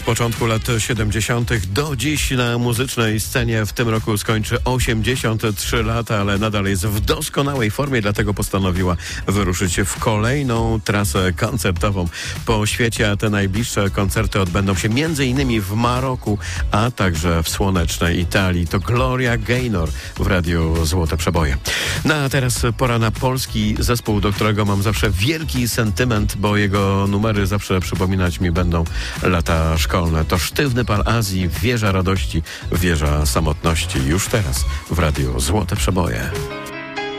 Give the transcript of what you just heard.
początku lat 70. do dziś na muzycznej scenie w tym roku skończy 83 lata, ale nadal jest w doskonałej formie, dlatego postanowiła wyruszyć w kolejną trasę koncertową po świecie, a te najbliższe koncerty odbędą się m.in. w Maroku, a także w słonecznej Italii. To Gloria Gaynor w Radiu Złote Przeboje. No a teraz pora na polski zespół, do którego mam zawsze wielki sentyment, bo jego numery zawsze przypominać mi będą lata szkolne. To Sztywny Pal Azji, Wieża Radości, Wieża Samotności. Już teraz w Radiu Złote Przeboje.